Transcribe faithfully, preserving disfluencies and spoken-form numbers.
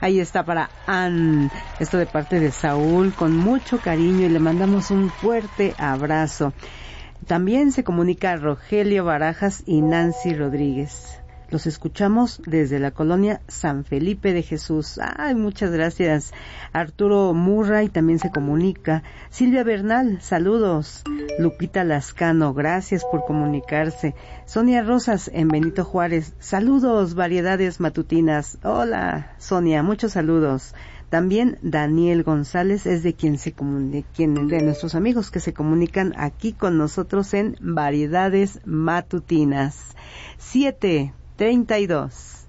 Ahí está para Ann, esto de parte de Saúl, con mucho cariño, y le mandamos un fuerte abrazo. También se comunica Rogelio Barajas y Nancy Rodríguez. Los escuchamos desde la colonia San Felipe de Jesús. Ay, muchas gracias. Arturo Murray también se comunica. Silvia Bernal, saludos. Lupita Lascano, gracias por comunicarse. Sonia Rosas en Benito Juárez, saludos, variedades matutinas. Hola, Sonia, muchos saludos. También Daniel González es de quien se comunica, quien de nuestros amigos que se comunican aquí con nosotros en Variedades Matutinas. siete treinta y dos.